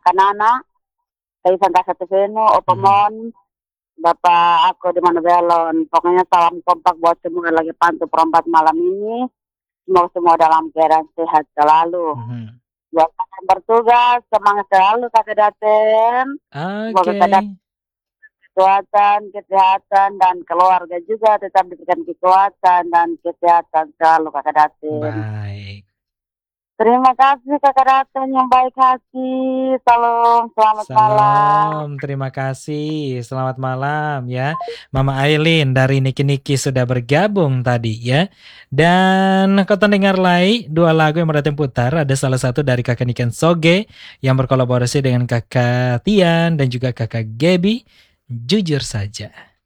Kanana, Kaisan Kasatu Seno, Opamon, Bapak aku di mana belon. Pokoknya salam kompak buat semua lagi pantau perempat malam ini. Semoga semua dalam keadaan sehat selalu. Buat yang bertugas, semangat selalu kakak Daten. Semoga kakak kesehatan dan keluarga juga tetap diberikan kekuatan dan kesehatan selalu kakak Daten. Baik. Terima kasih kakak Daten yang baik hati. Selamat malam. Terima kasih. Selamat malam ya. Mama Aileen dari Niki-Niki sudah bergabung tadi ya. Dan kau dengar lagi 2 lagu yang mendatang putar. Ada salah satu dari kakak Niken Soge yang berkolaborasi dengan kakak Tian dan juga kakak Gaby. Jujur saja.